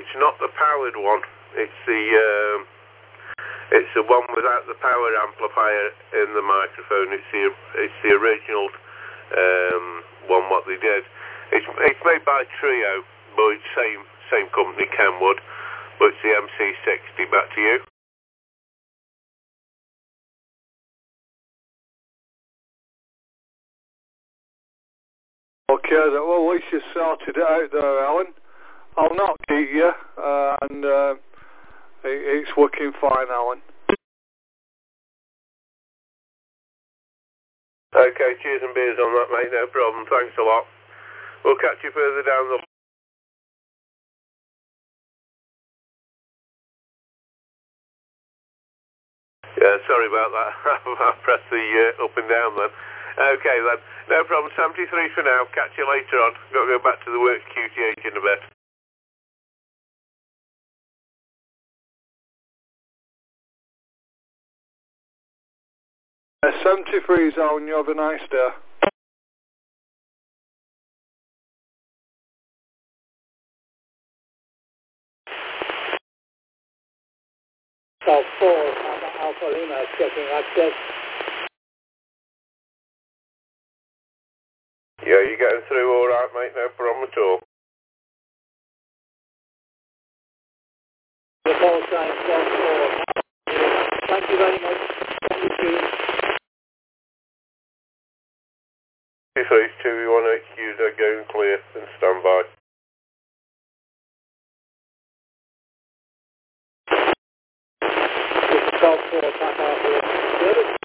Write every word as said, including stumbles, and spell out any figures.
it's not the powered one. It's the um, it's the one without the power amplifier in the microphone. It's the it's the original um, one what they did. It's it's made by Trio, but it's same same company, Kenwood, but it's the M C sixty. Back to you. Okay, well, at least you sorted it out there, Alan. I'll not keep you, uh, and uh, it, it's working fine, Alan. Okay, cheers and beers on that, mate. No problem. Thanks a lot. We'll catch you further down the... Yeah, sorry about that. I pressed the uh, up and down then. Okay then. No problem. seventy-three for now. Catch you later on. Got to go back to the work Q T H in a bit. Uh, seventy-three is Alan. You have a nice day. South four, Alpha Lima, checking access. Yeah, you getting through all right, mate? No problem at all. The call sign South four. Thank you very much. Thank you, Steve. two three two one H Q, they're going clear and stand by. South four, back out here.